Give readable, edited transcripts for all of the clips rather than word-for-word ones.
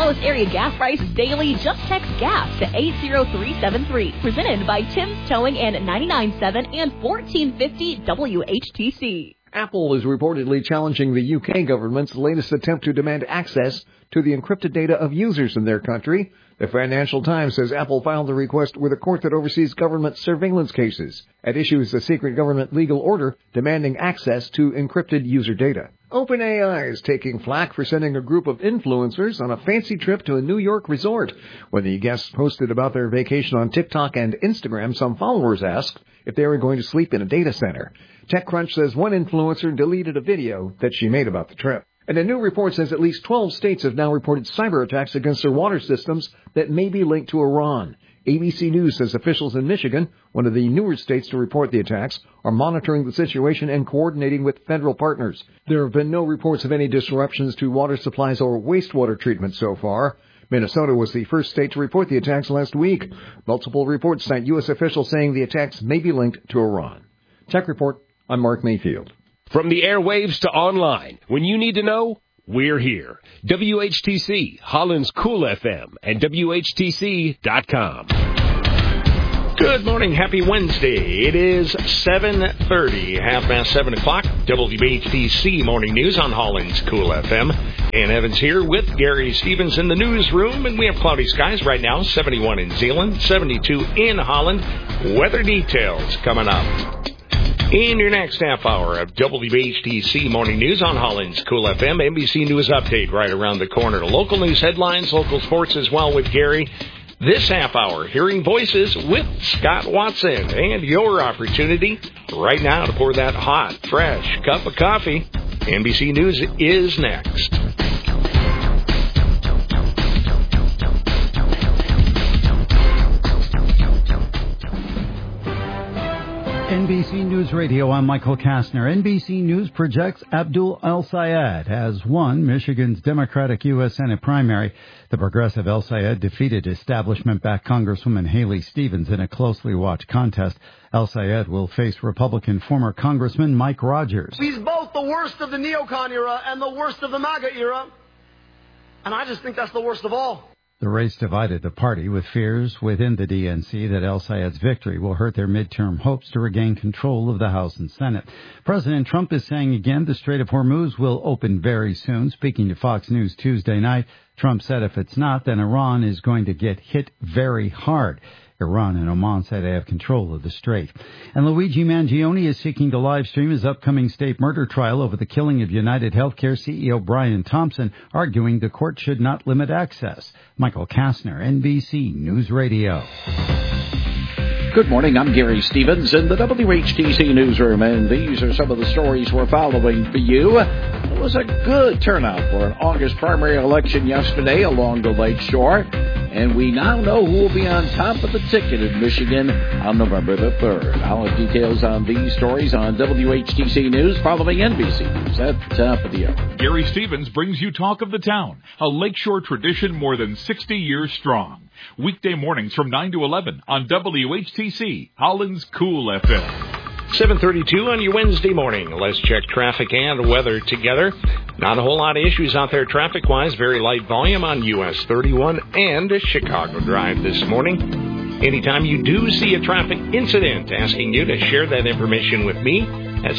lowest area gas prices daily, just text GAS to 80373. Presented by Tim's Towing and 99.7 and 1450 WHTC. Apple is reportedly challenging the UK government's latest attempt to demand access to the encrypted data of users in their country. The Financial Times says Apple filed a request with a court that oversees government surveillance cases. At issue is a secret government legal order demanding access to encrypted user data. OpenAI is taking flack for sending a group of influencers on a fancy trip to a New York resort. When the guests posted about their vacation on TikTok and Instagram, some followers asked if they were going to sleep in a data center. TechCrunch says one influencer deleted a video that she made about the trip. And a new report says at least 12 states have now reported cyber attacks against their water systems that may be linked to Iran. ABC News says officials in Michigan, one of the newer states to report the attacks, are monitoring the situation and coordinating with federal partners. There have been no reports of any disruptions to water supplies or wastewater treatment so far. Minnesota was the first state to report the attacks last week. Multiple reports cite U.S. officials saying the attacks may be linked to Iran. Tech Report, I'm Mark Mayfield. From the airwaves to online, when you need to know, we're here. WHTC, Holland's Cool FM, and WHTC.com. Good morning. Happy Wednesday. It is 7:30, 7 o'clock. WHTC Morning News on Holland's Cool FM. Ann Evans here with Gary Stevens in the newsroom, and we have cloudy skies right now, 71 in Zeeland, 72 in Holland. Weather details coming up. In your next half hour of WHTC Morning News on Holland's Cool FM, NBC News Update right around the corner. Local news headlines, local sports as well with Gary. This half hour, hearing voices with Scott Watson, and your opportunity right now to pour that hot, fresh cup of coffee. NBC News is next. NBC News Radio, I'm Michael Kastner. NBC News projects Abdul El-Sayed has won Michigan's Democratic U.S. Senate primary. The progressive El-Sayed defeated establishment-backed Congresswoman Haley Stevens in a closely watched contest. El-Sayed will face Republican former Congressman Mike Rogers. He's both the worst of the neocon era and the worst of the MAGA era. And I just think that's the worst of all. The race divided the party, with fears within the DNC that El-Sayed's victory will hurt their midterm hopes to regain control of the House and Senate. President Trump is saying again the Strait of Hormuz will open very soon. Speaking to Fox News Tuesday night, Trump said if it's not, then Iran is going to get hit very hard. Iran and Oman say they have control of the strait. And Luigi Mangione is seeking to live stream his upcoming state murder trial over the killing of United Healthcare CEO Brian Thompson, arguing the court should not limit access. Michael Kastner, NBC News Radio. Good morning, I'm Gary Stevens in the WHTC newsroom, and these are some of the stories we're following for you. It was a good turnout for an August primary election yesterday along the Lake Shore, and we now know who will be on top of the ticket in Michigan on November the 3rd. I'll have details on these stories on WHTC News following NBC News at the top of the hour. Gary Stevens brings you Talk of the Town, a Lakeshore tradition more than 60 years strong. Weekday mornings from 9 to 11 on WHTC, Holland's Cool FM. 7:32 on your Wednesday morning. Let's check traffic and weather together. Not a whole lot of issues out there traffic-wise. Very light volume on US 31 and Chicago Drive this morning. Anytime you do see a traffic incident, asking you to share that information with me at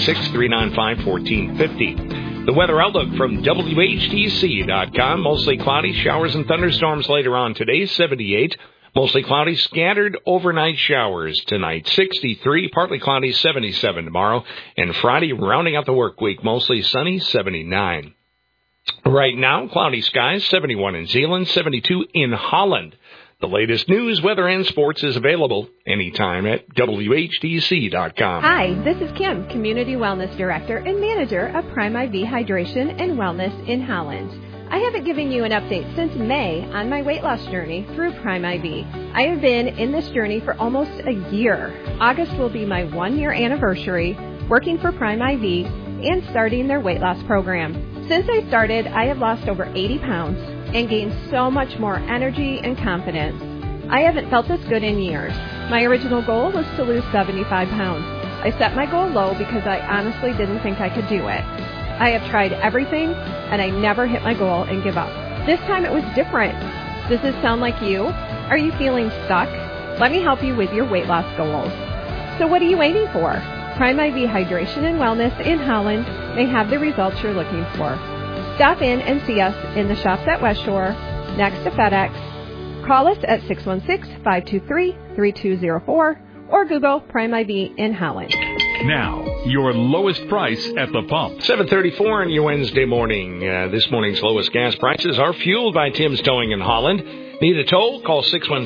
616-395-1450. The weather outlook from WHTC.com. Mostly cloudy, showers and thunderstorms later on today, 78. Mostly cloudy, scattered overnight showers tonight, 63. Partly cloudy, 77 tomorrow. And Friday, rounding out the work week, mostly sunny, 79. Right now, cloudy skies, 71 in Zeeland, 72 in Holland. The latest news, weather, and sports is available anytime at WHTC.com. Hi, this is Kim, Community Wellness Director and Manager of Prime IV Hydration and Wellness in Holland. I haven't given you an update since May on my weight loss journey through Prime IV. I have been in this journey for almost a year. August will be my 1-year anniversary working for Prime IV and starting their weight loss program. Since I started, I have lost over 80 pounds and gained so much more energy and confidence. I haven't felt this good in years. My original goal was to lose 75 pounds. I set my goal low because I honestly didn't think I could do it. I have tried everything, and I never hit my goal and give up. This time it was different. Does this sound like you? Are you feeling stuck? Let me help you with your weight loss goals. So what are you waiting for? Prime IV Hydration and Wellness in Holland may have the results you're looking for. Stop in and see us in the shops at West Shore, next to FedEx. Call us at 616-523-3204 or Google Prime IV in Holland. Now, your lowest price at the pump. 7:34 on your Wednesday morning. This morning's lowest gas prices are fueled by Tim's Towing in Holland. Need a tow? Call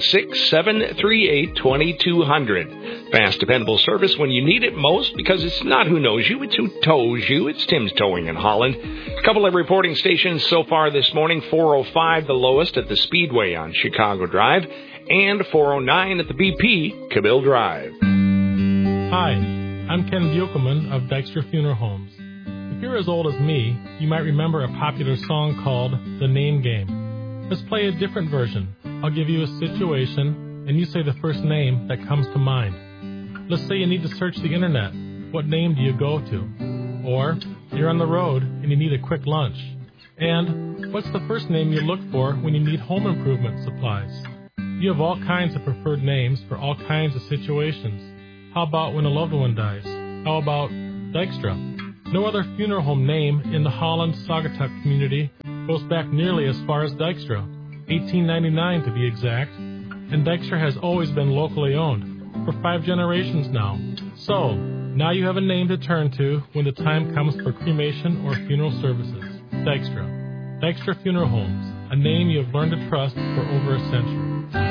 616-738-2200. Fast, dependable service when you need it most, because it's not who knows you, it's who tows you. It's Tim's Towing in Holland. A couple of reporting stations so far this morning. 405, the lowest at the Speedway on Chicago Drive, and 409 at the BP, Cabell Drive. Hi, I'm Ken Buchelman of Dykstra Funeral Homes. If you're as old as me, you might remember a popular song called The Name Game. Let's play a different version. I'll give you a situation, and you say the first name that comes to mind. Let's say you need to search the internet. What name do you go to? Or you're on the road and you need a quick lunch. And what's the first name you look for when you need home improvement supplies? You have all kinds of preferred names for all kinds of situations. How about when a loved one dies? How about Dykstra? No other funeral home name in the Holland-Saugatuck community goes back nearly as far as Dykstra, 1899 to be exact, and Dykstra has always been locally owned, for 5 generations now. So, now you have a name to turn to when the time comes for cremation or funeral services. Dykstra. Dykstra Funeral Homes, a name you have learned to trust for over a century.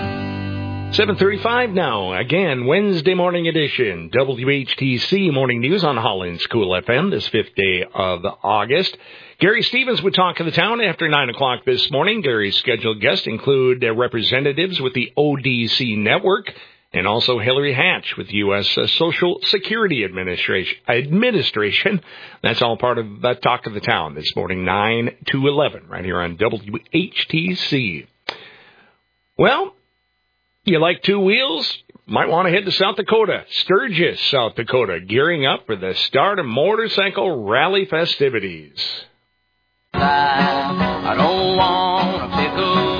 7:35 now. Again, Wednesday morning edition. WHTC Morning News on Holland's Cool FM, this 5th day of August. Gary Stevens would talk to the town after 9 o'clock this morning. Gary's scheduled guests include representatives with the ODC Network and also Hillary Hatch with U.S. Social Security Administration. That's all part of that Talk of the Town this morning, 9 to 11, right here on WHTC. Well, you like two wheels? Might want to head to South Dakota. Sturgis, South Dakota, gearing up for the start of motorcycle rally festivities. I don't want a pickle.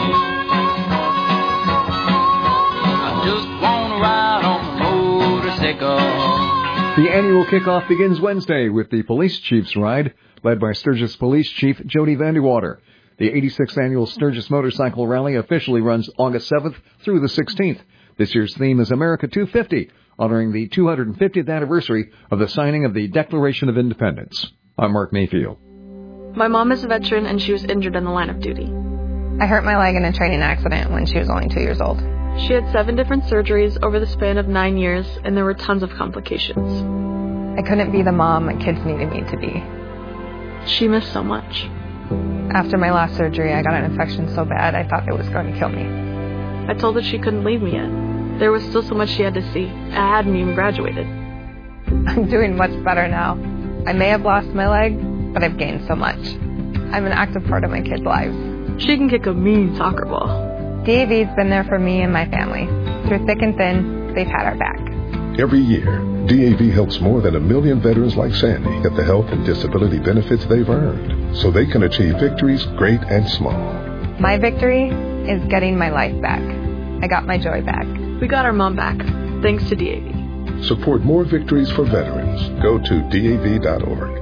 I just want to ride on a motorcycle. The annual kickoff begins Wednesday with the Police Chief's Ride, led by Sturgis Police Chief Jody Vandewater. The 86th annual Sturgis Motorcycle Rally officially runs August 7th through the 16th. This year's theme is America 250, honoring the 250th anniversary of the signing of the Declaration of Independence. I'm Mark Mayfield. My mom is a veteran and she was injured in the line of duty. I hurt my leg in a training accident when she was only 2 years old. She had 7 different surgeries over the span of 9 years, and there were tons of complications. I couldn't be the mom my kids needed me to be. She missed so much. After my last surgery, I got an infection so bad I thought it was going to kill me. I told her she couldn't leave me yet. There was still so much she had to see. I hadn't even graduated. I'm doing much better now. I may have lost my leg, but I've gained so much. I'm an active part of my kids' lives. She can kick a mean soccer ball. DAV's been there for me and my family. Through thick and thin, they've had our back. Every year, DAV helps more than 1 million veterans like Sandy get the health and disability benefits they've earned, so they can achieve victories great and small. My victory is getting my life back. I got my joy back. We got our mom back, thanks to DAV. Support more victories for veterans. Go to DAV.org.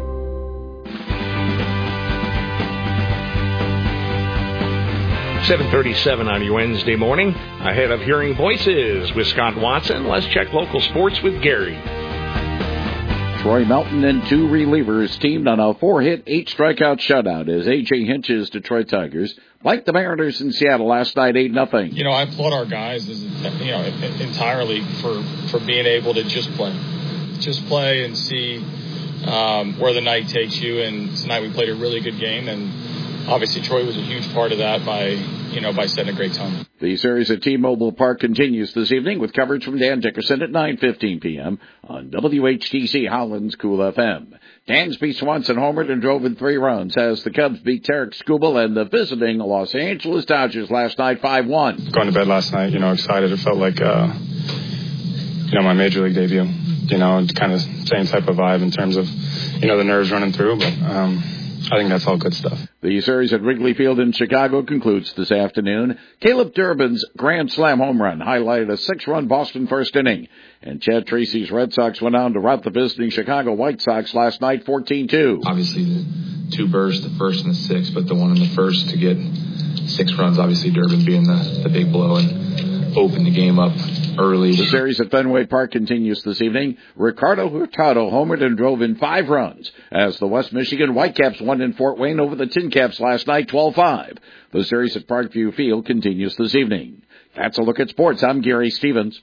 7:37 on your Wednesday morning. Ahead of Hearing Voices with Scott Watson, let's check local sports with Gary. Troy Melton and 2 relievers teamed on a 4-hit, 8-strikeout shutout as A.J. Hinch's Detroit Tigers like the Mariners in Seattle last night, 8-0. You know, I applaud our guys, entirely for being able to just play and see where the night takes you. And tonight we played a really good game, and obviously Troy was a huge part of that by setting a great tone. The series at T-Mobile Park continues this evening with coverage from Dan Dickerson at 9:15 p.m. on WHTC Holland's Cool FM. Dansby Swanson homered and drove in 3 runs as the Cubs beat Tarek Skubal and the visiting Los Angeles Dodgers last night 5-1. Going to bed last night, excited. It felt like, my major league debut. Kind of same type of vibe in terms of, the nerves running through, but I think that's all good stuff. The series at Wrigley Field in Chicago concludes this afternoon. Caleb Durbin's grand slam home run highlighted a 6-run Boston first inning. And Chad Tracy's Red Sox went on to rout the visiting Chicago White Sox last night 14-2. Obviously the two bursts, the first and the sixth, but the one in the first to get 6 runs, obviously Durbin being the big blow and open the game up early. The series at Fenway Park continues this evening. Ricardo Hurtado homered and drove in 5 runs as the West Michigan Whitecaps won in Fort Wayne over the Tin Caps last night 12-5. The series at Parkview Field continues this evening. That's a look at sports. I'm Gary Stevens.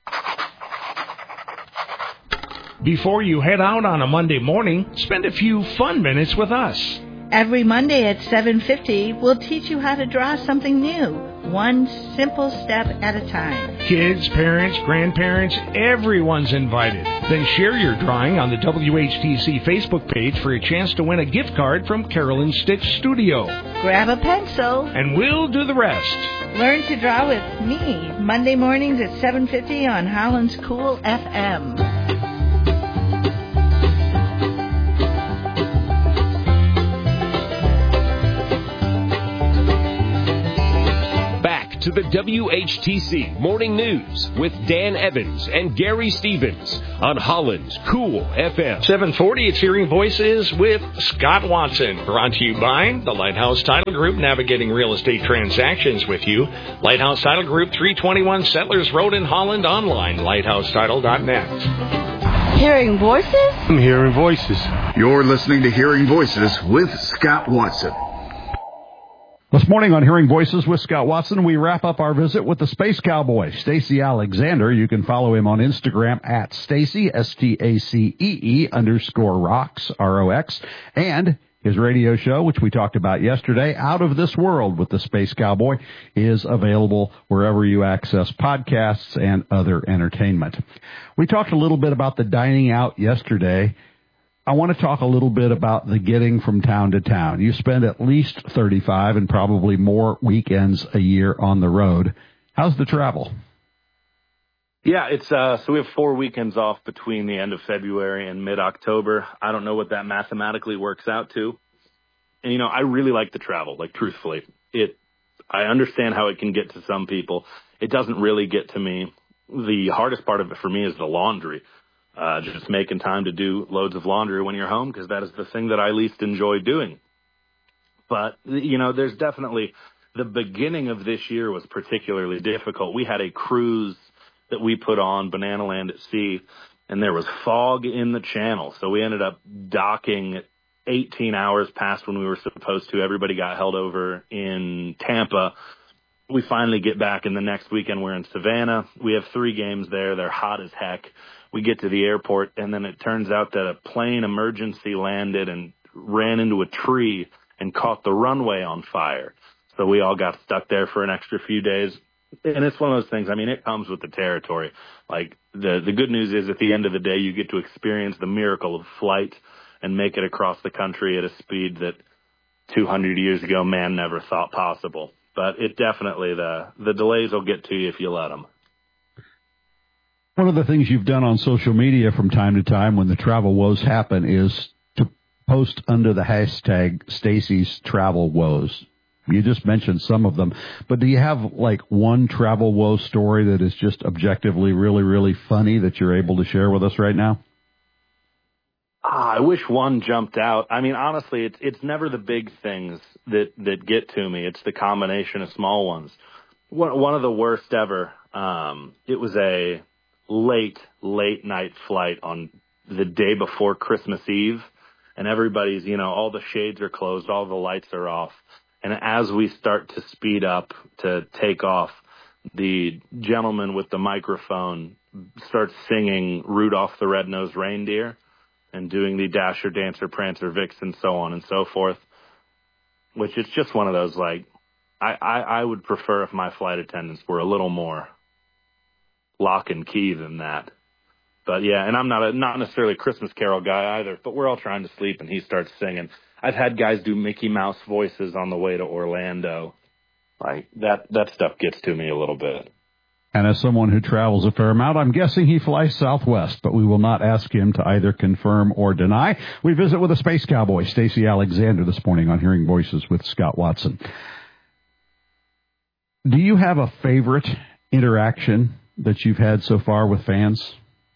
Before you head out on a Monday morning, spend a few fun minutes with us. Every Monday at 7:50, we'll teach you how to draw something new, one simple step at a time. Kids, parents, grandparents, everyone's invited. Then share your drawing on the WHTC Facebook page for a chance to win a gift card from Carolyn Stitch Studio. Grab a pencil. And we'll do the rest. Learn to draw with me, Monday mornings at 7:50 on Holland's Cool FM. To the WHTC Morning News with Dan Evans and Gary Stevens on Holland's Cool FM. 740, it's Hearing Voices with Scott Watson. Brought to you by the Lighthouse Title Group, navigating real estate transactions with you. Lighthouse Title Group, 321 Settlers Road in Holland, online, lighthousetitle.net. Hearing Voices? I'm Hearing Voices. You're listening to Hearing Voices with Scott Watson. This morning on Hearing Voices with Scott Watson, we wrap up our visit with the Space Cowboy, Stacey Alexander. You can follow him on Instagram at Stacey, STACEE_rocks, ROX, and his radio show, which we talked about yesterday, Out of This World with the Space Cowboy, is available wherever you access podcasts and other entertainment. We talked a little bit about the dining out yesterday. I want to talk a little bit about the getting from town to town. You spend at least 35 and probably more weekends a year on the road. How's the travel? Yeah, it's so we have 4 weekends off between the end of February and mid-October. I don't know what that mathematically works out to. And, I really like the travel, truthfully. I understand how it can get to some people. It doesn't really get to me. The hardest part of it for me is the laundry. Just making time to do loads of laundry when you're home, because that is the thing that I least enjoy doing. But, there's definitely the beginning of this year was particularly difficult. We had a cruise that we put on, Banana Land at Sea, and there was fog in the channel. So we ended up docking 18 hours past when we were supposed to. Everybody got held over in Tampa. We finally get back, and the next weekend we're in Savannah. We have 3 games there. They're hot as heck. We get to the airport, and then it turns out that a plane emergency landed and ran into a tree and caught the runway on fire. So we all got stuck there for an extra few days. And it's one of those things, it comes with the territory. The good news is at the end of the day, you get to experience the miracle of flight and make it across the country at a speed that 200 years ago man never thought possible. But it definitely, the delays will get to you if you let them. One of the things you've done on social media from time to time when the travel woes happen is to post under the hashtag Stacey's Travel Woes. You just mentioned some of them, but do you have one travel woe story that is just objectively really, really funny that you're able to share with us right now? I wish one jumped out. Honestly, it's never the big things that get to me. It's the combination of small ones. One of the worst ever, it was a late night flight on the day before Christmas Eve, and everybody's, all the shades are closed, all the lights are off. And as we start to speed up to take off, the gentleman with the microphone starts singing Rudolph the Red-Nosed Reindeer and doing the Dasher, Dancer, Prancer, Vixen, so on and so forth, which is just one of those, I would prefer if my flight attendants were a little more lock and key than that. But yeah, and I'm not necessarily a Christmas Carol guy either, but we're all trying to sleep and he starts singing. I've had guys do Mickey Mouse voices on the way to Orlando. That stuff gets to me a little bit. And as someone who travels a fair amount, I'm guessing he flies Southwest, but we will not ask him to either confirm or deny. We visit with a space cowboy, Stacey Alexander, this morning on Hearing Voices with Scott Watson. Do you have a favorite interaction that you've had so far with fans?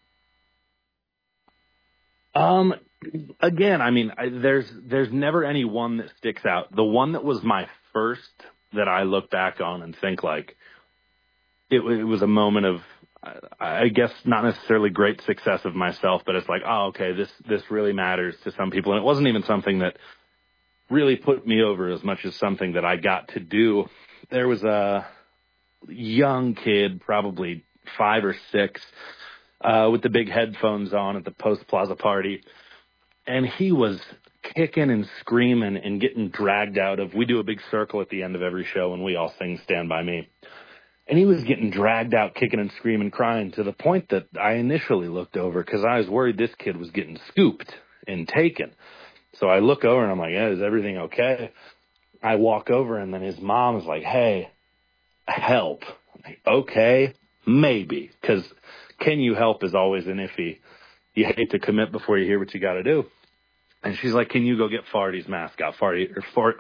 Again, I mean, there's never any one that sticks out. The one that was my first that I look back on and think like it was a moment of, I guess, not necessarily great success of myself, but it's like, oh, okay, this really matters to some people. And it wasn't even something that really put me over as much as something that I got to do. There was a young kid, probably 5 or 6, with the big headphones on at the Post Plaza party. And he was kicking and screaming and getting dragged out of, we do a big circle at the end of every show and we all sing Stand By Me. And he was getting dragged out, kicking and screaming, crying, to the point that I initially looked over because I was worried this kid was getting scooped and taken. So I look over and I'm like, yeah, is everything okay? I walk over and then his mom is like, hey, help. I'm like, okay, maybe, because can you help is always an iffy. You hate to commit before you hear what you got to do. And she's like, can you go get Farty's mascot? Farty's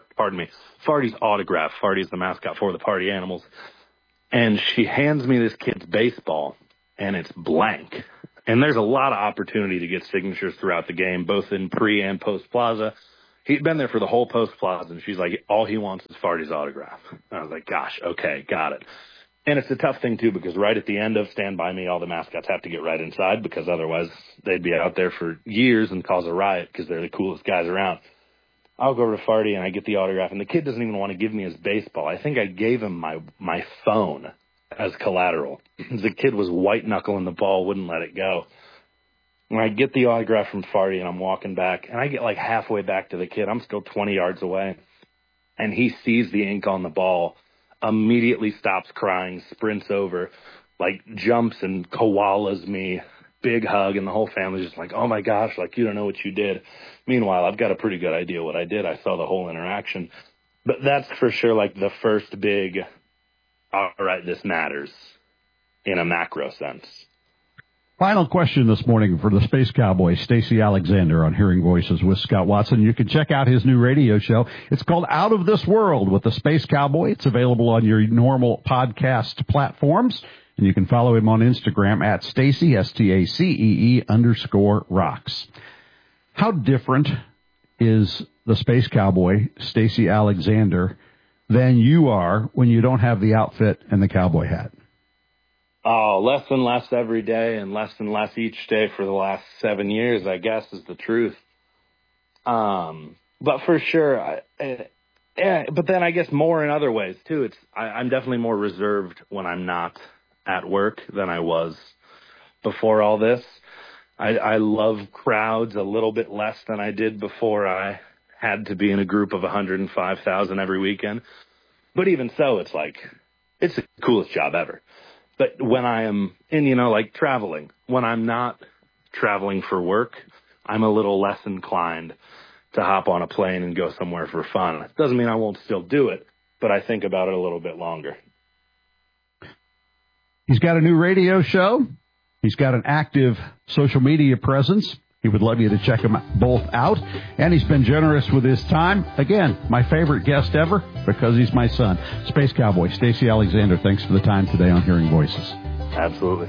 autograph. Farty's the mascot for the party animals. And she hands me this kid's baseball, and it's blank. And there's a lot of opportunity to get signatures throughout the game, both in pre and post plaza. He'd been there for the whole post plaza, and she's like, all he wants is Farty's autograph. And I was like, gosh, okay, got it. And it's a tough thing, too, because right at the end of Stand By Me, all the mascots have to get right inside because otherwise they'd be out there for years and cause a riot because they're the coolest guys around. I'll go over to Farty and I get the autograph, and the kid doesn't even want to give me his baseball. I think I gave him my phone as collateral. The kid was white-knuckling the ball, wouldn't let it go. When I get the autograph from Farty and I'm walking back, and I get like halfway back to the kid, I'm still 20 yards away, and he sees the ink on the ball, immediately stops crying, sprints over, like jumps and koalas me, big hug, and the whole family's just like, oh my gosh, like you don't know what you did. Meanwhile, I've got a pretty good idea what I did. I saw the whole interaction. But that's for sure like the first big, all right, this matters in a macro sense. Final question this morning for the Space Cowboy, Stacey Alexander on Hearing Voices with Scott Watson. You can check out his new radio show. It's called Out of This World with the Space Cowboy. It's available on your normal podcast platforms. And you can follow him on Instagram at Stacey, STACEE_rocks. How different is the Space Cowboy, Stacey Alexander, than you are when you don't have the outfit and the cowboy hat? Oh, less and less every day and less each day for the last 7 years, I guess, is the truth. But for sure, but then I guess more in other ways, too. I'm definitely more reserved when I'm not at work than I was before all this. I love crowds a little bit less than I did before I had to be in a group of 105,000 every weekend. But even so, it's like, it's the coolest job ever. But when I am in, like traveling, when I'm not traveling for work, I'm a little less inclined to hop on a plane and go somewhere for fun. It doesn't mean I won't still do it, but I think about it a little bit longer. He's got a new radio show. He's got an active social media presence. He would love you to check them both out. And he's been generous with his time. Again, my favorite guest ever because he's my son. Space Cowboy, Stacey Alexander, thanks for the time today on Hearing Voices. Absolutely.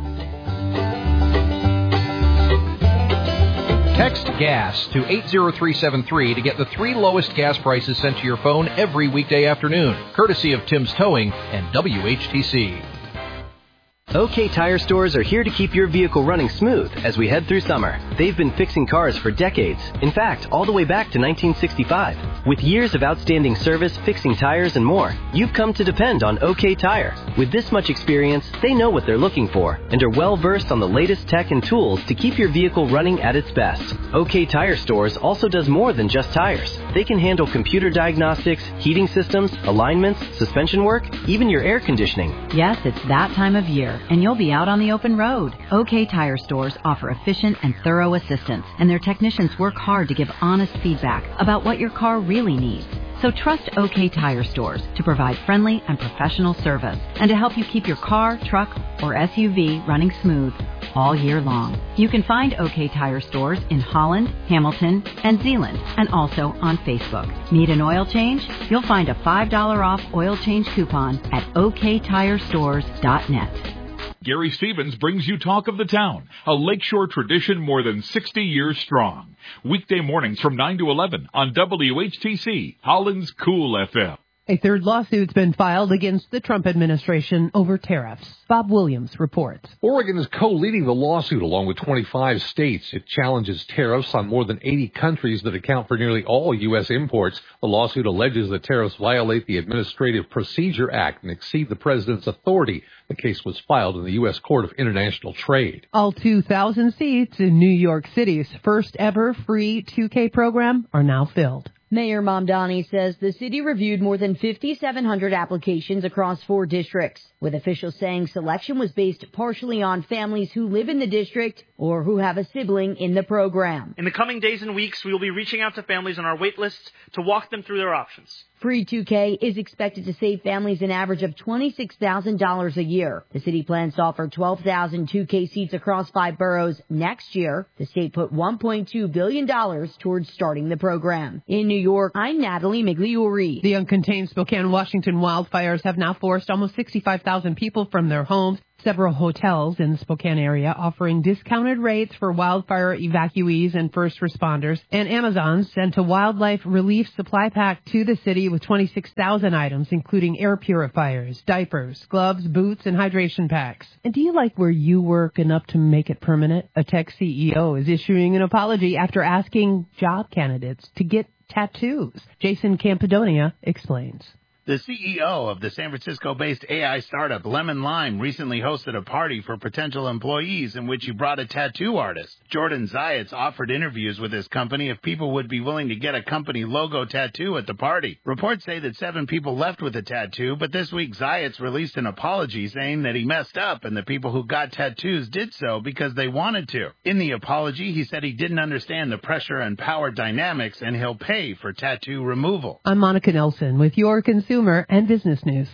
Text GAS to 80373 to get the 3 lowest gas prices sent to your phone every weekday afternoon, courtesy of Tim's Towing and WHTC. OK Tire Stores are here to keep your vehicle running smooth as we head through summer. They've been fixing cars for decades. In fact, all the way back to 1965. With years of outstanding service, fixing tires, and more, you've come to depend on OK Tire. With this much experience, they know what they're looking for and are well versed on the latest tech and tools to keep your vehicle running at its best. OK Tire Stores also does more than just tires. They can handle computer diagnostics, heating systems, alignments, suspension work, even your air conditioning. Yes, it's that time of year, and you'll be out on the open road. OK Tire Stores offer efficient and thorough assistance, and their technicians work hard to give honest feedback about what your car really needs. So trust OK Tire Stores to provide friendly and professional service and to help you keep your car, truck, or SUV running smooth all year long. You can find OK Tire Stores in Holland, Hamilton, and Zeeland, and also on Facebook. Need an oil change? You'll find a $5 off oil change coupon at oktirestores.net. Gary Stevens brings you Talk of the Town, a Lakeshore tradition more than 60 years strong. Weekday mornings from 9 to 11 on WHTC, Holland's Cool FM. A third lawsuit's been filed against the Trump administration over tariffs. Bob Williams reports. Oregon is co-leading the lawsuit along with 25 states. It challenges tariffs on more than 80 countries that account for nearly all U.S. imports. The lawsuit alleges that tariffs violate the Administrative Procedure Act and exceed the president's authority. The case was filed in the U.S. Court of International Trade. All 2,000 seats in New York City's first ever free 2K program are now filled. Mayor Mamdani says the city reviewed more than 5,700 applications across 4 districts, with officials saying selection was based partially on families who live in the district or who have a sibling in the program. In the coming days and weeks, we will be reaching out to families on our wait lists to walk them through their options. Free 2K is expected to save families an average of $26,000 a year. The city plans to offer 12,000 2K seats across 5 boroughs next year. The state put $1.2 billion towards starting the program. In New York, I'm Natalie Migliori. The uncontained Spokane, Washington wildfires have now forced almost 65,000 people from their homes. Several hotels in the Spokane area offering discounted rates for wildfire evacuees and first responders. And Amazon sent a wildlife relief supply pack to the city with 26,000 items, including air purifiers, diapers, gloves, boots, and hydration packs. And do you like where you work enough to make it permanent? A tech CEO is issuing an apology after asking job candidates to get tattoos. Jason Campidonia explains. The CEO of the San Francisco-based AI startup Lemon Lime recently hosted a party for potential employees in which he brought a tattoo artist. Jordan Zayats offered interviews with his company if people would be willing to get a company logo tattoo at the party. Reports say that 7 people left with a tattoo, but this week Zayats released an apology saying that he messed up and the people who got tattoos did so because they wanted to. In the apology, he said he didn't understand the pressure and power dynamics and he'll pay for tattoo removal. I'm Monica Nelson with your consumer and business news.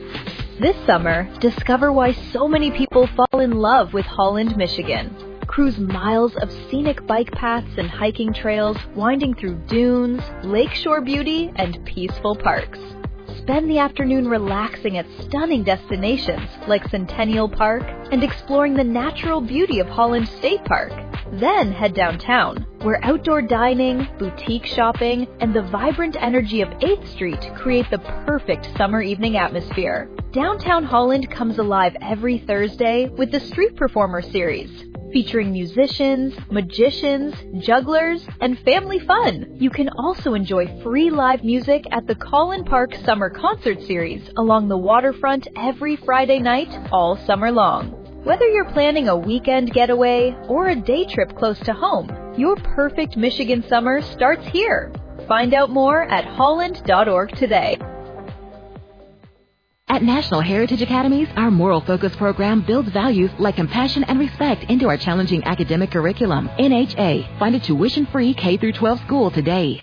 This summer, discover why so many people fall in love with Holland, Michigan. Cruise miles of scenic bike paths and hiking trails, winding through dunes, lakeshore beauty, and peaceful parks. Spend the afternoon relaxing at stunning destinations like Centennial Park and exploring the natural beauty of Holland State Park. Then head downtown, where outdoor dining, boutique shopping, and the vibrant energy of 8th Street create the perfect summer evening atmosphere. Downtown Holland comes alive every Thursday with the Street Performer Series, featuring musicians, magicians, jugglers, and family fun. You can also enjoy free live music at the Collin Park Summer Concert Series along the waterfront every Friday night all summer long. Whether you're planning a weekend getaway or a day trip close to home, your perfect Michigan summer starts here. Find out more at holland.org today. At National Heritage Academies, our Moral Focus program builds values like compassion and respect into our challenging academic curriculum. NHA. Find a tuition-free K-12 school today.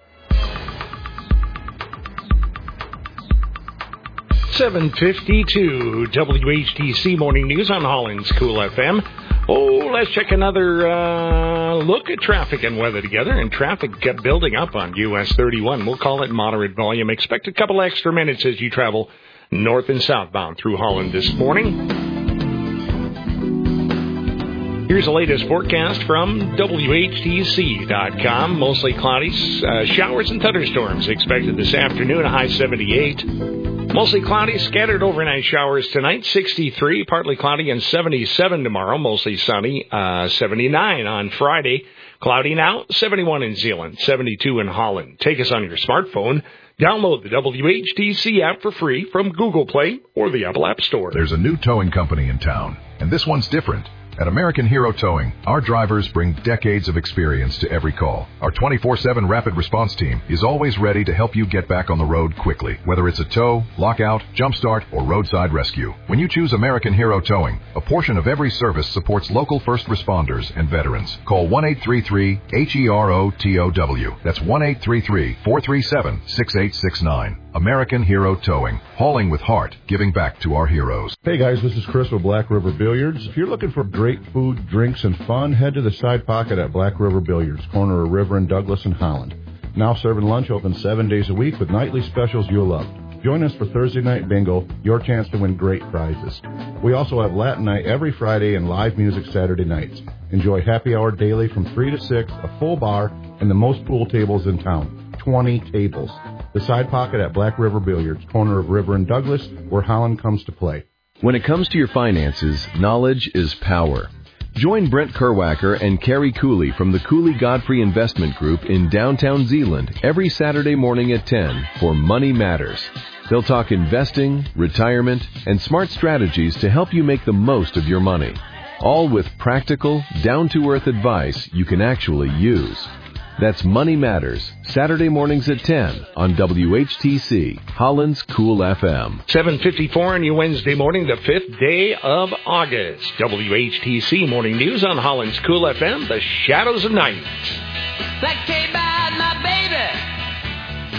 7:52 WHTC Morning News on Holland's Cool FM. Oh, let's check another look at traffic and weather together. And traffic kept building up on US 31. We'll call it moderate volume. Expect a couple extra minutes as you travel north and southbound through Holland this morning. Here's the latest forecast from WHTC.com. Mostly cloudy, showers and thunderstorms expected this afternoon, a high 78. Mostly cloudy, scattered overnight showers tonight, 63, partly cloudy and 77 tomorrow, mostly sunny, 79 on Friday. Cloudy now, 71 in Zeeland, 72 in Holland. Take us on your smartphone. Download the WHTC app for free from Google Play or the Apple App Store. There's a new towing company in town, and this one's different. At American Hero Towing, our drivers bring decades of experience to every call. Our 24/7 rapid response team is always ready to help you get back on the road quickly, whether it's a tow, lockout, jumpstart, or roadside rescue. When you choose American Hero Towing, a portion of every service supports local first responders and veterans. Call 1-833-HERO-TOW. That's 1-833-437-6869. American Hero Towing, hauling with heart, giving back to our heroes. Hey guys, this is Chris with Black River Billiards. If you're looking for great food, drinks, and fun, head to the Side Pocket at Black River Billiards, corner of River and Douglas in Holland. Now serving lunch, open 7 days a week with nightly specials you'll love. Join us for Thursday Night Bingo, your chance to win great prizes. We also have Latin Night every Friday and live music Saturday nights. Enjoy happy hour daily from 3 to 6, a full bar, and the most pool tables in town. 20 tables. The Side Pocket at Black River Billiards, corner of River and Douglas, where Holland comes to play. When it comes to your finances, knowledge is power. Join Brent Kerwacker and Carrie Cooley from the Cooley Godfrey Investment Group in downtown Zeeland every Saturday morning at 10 for Money Matters. They'll talk investing, retirement, and smart strategies to help you make the most of your money. All with practical, down-to-earth advice you can actually use. That's Money Matters, Saturday mornings at 10 on WHTC, Holland's Cool FM. 7:54 on your Wednesday morning, the 5th day of August. WHTC Morning News on Holland's Cool FM, The Shadows of Night. Like K-Bad, my baby.